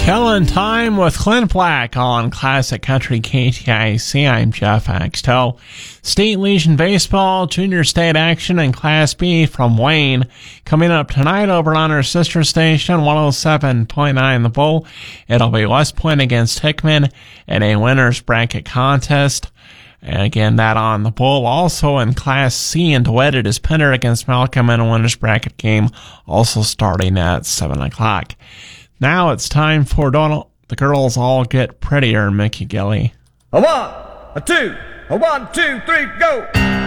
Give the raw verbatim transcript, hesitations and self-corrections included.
Killing Time with Clint Black on Classic Country K T I C. I'm Jeff Axtell. State Legion Baseball Junior State action in Class B from Wayne coming up tonight over on our sister station, one oh seven point nine The Bull. It'll be West Point against Hickman in a winner's bracket contest. And again, that on the Bull. Also in Class C in DeWitt, it is Pender against Malcolm in a winner's bracket game, also starting at seven o'clock. Now it's time for Don't the Girls All Get Prettier, Mickey Gilley. A one, a two, a one, two, three, go!